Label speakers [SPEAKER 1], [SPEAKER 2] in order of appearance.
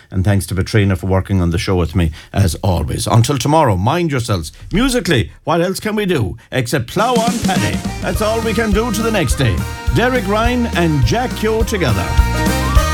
[SPEAKER 1] And thanks to Petrina for working on the show with me, as always. Until tomorrow, mind yourselves. Musically, what else can we do except plough on paddy? That's all we can do to the next day. Derek Ryan and Jack Keogh together.